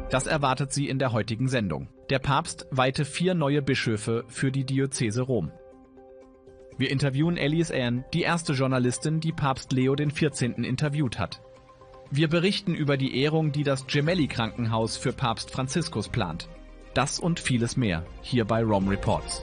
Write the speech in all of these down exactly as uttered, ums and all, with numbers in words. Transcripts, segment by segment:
Das erwartet Sie in der heutigen Sendung. Der Papst weihte vier neue Bischöfe für die Diözese Rom. Wir interviewen Alice Ann, die erste Journalistin, die Papst Leo der vierzehnte interviewt hat. Wir berichten über die Ehrung, die das Gemelli-Krankenhaus für Papst Franziskus plant. Das und vieles mehr, hier bei Rome Reports.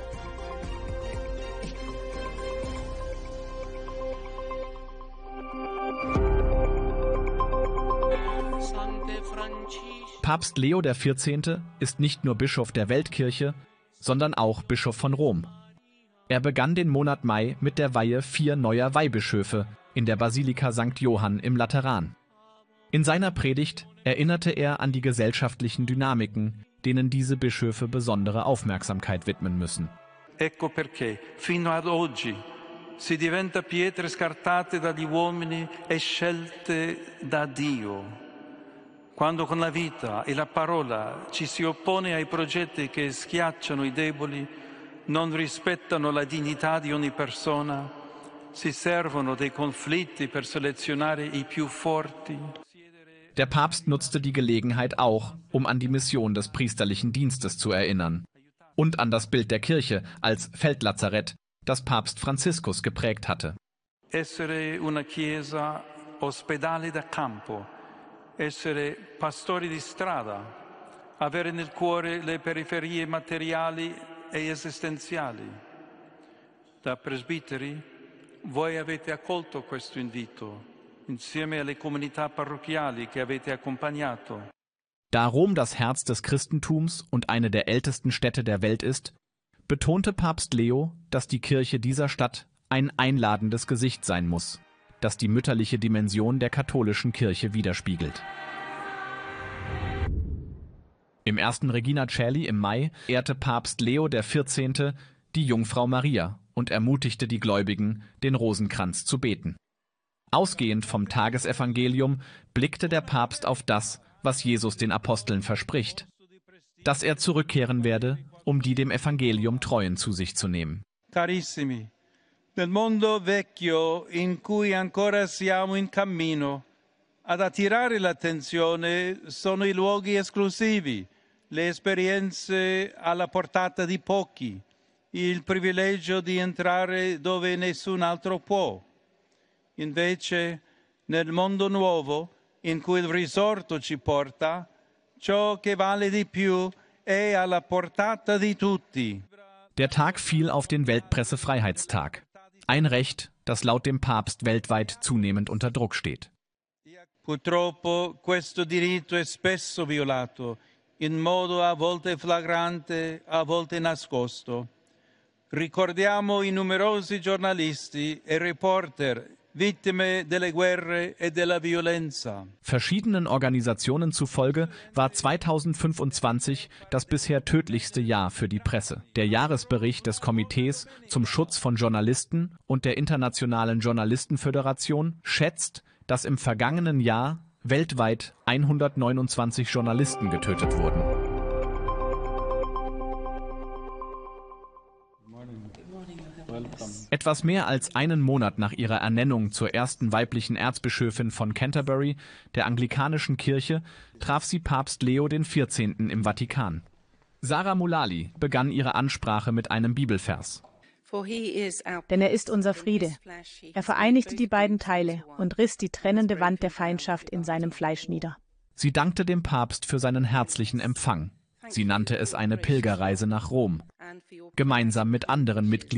Papst Leo der vierzehnte ist nicht nur Bischof der Weltkirche, sondern auch Bischof von Rom. Er begann den Monat Mai mit der Weihe vier neuer Weihbischöfe in der Basilika Sankt Johann im Lateran. In seiner Predigt erinnerte er an die gesellschaftlichen Dynamiken, denen diese Bischöfe besondere Aufmerksamkeit widmen müssen. Ecco perché fino ad oggi si diventa pietre scartate dagli uomini e scelte da Dio. Quando con la vita e la parola ci si oppone ai progetti che schiacciano i deboli, non rispettano la dignità di ogni persona, si servono dei conflitti per selezionare i più forti. Der Papst nutzte die Gelegenheit auch, um an die Mission des priesterlichen Dienstes zu erinnern und an das Bild der Kirche als Feldlazarett, das Papst Franziskus geprägt hatte. Essere una chiesa ospedale da campo, essere pastori di strada, avere nel cuore le periferie materiali e esistenziali. Da presbiteri, voi avete accolto questo invito, insieme alle comunità parrocchiali che avete accompagnato. Da Rom das Herz des Christentums und eine der ältesten Städte der Welt ist, betonte Papst Leo, dass die Kirche dieser Stadt ein einladendes Gesicht sein muss, das die mütterliche Dimension der katholischen Kirche widerspiegelt. Im ersten Regina Caeli im Mai ehrte Papst Leo der vierzehnte die Jungfrau Maria und ermutigte die Gläubigen, den Rosenkranz zu beten. Ausgehend vom Tagesevangelium blickte der Papst auf das, was Jesus den Aposteln verspricht, dass er zurückkehren werde, um die dem Evangelium Treuen zu sich zu nehmen. Carissimi, nel mondo vecchio in cui ancora siamo in cammino, ad attirare l'attenzione sono i luoghi esclusivi, le esperienze alla portata di pochi, il privilegio di entrare dove nessun altro può. Invece, nel mondo nuovo, in cui il risorto ci porta, ciò che vale di più è alla portata di tutti. Der Tag fiel auf den Weltpressefreiheitstag. Ein Recht, das laut dem Papst weltweit zunehmend unter Druck steht. Purtroppo questo diritto è spesso violato, in modo a volte flagrante, a volte nascosto. Ricordiamo i numerosi giornalisti e reporter Vittime delle guerre e della violenza. Verschiedenen Organisationen zufolge war zweitausendfünfundzwanzig das bisher tödlichste Jahr für die Presse. Der Jahresbericht des Komitees zum Schutz von Journalisten und der Internationalen Journalistenföderation schätzt, dass im vergangenen Jahr weltweit hundertneunundzwanzig Journalisten getötet wurden. Etwas mehr als einen Monat nach ihrer Ernennung zur ersten weiblichen Erzbischöfin von Canterbury, der anglikanischen Kirche, traf sie Papst Leo der vierzehnte im Vatikan. Sarah Mullally begann ihre Ansprache mit einem Bibelvers. Denn er ist unser Friede. Er vereinigte die beiden Teile und riss die trennende Wand der Feindschaft in seinem Fleisch nieder. Sie dankte dem Papst für seinen herzlichen Empfang. Sie nannte es eine Pilgerreise nach Rom. Gemeinsam mit anderen Mitgliedern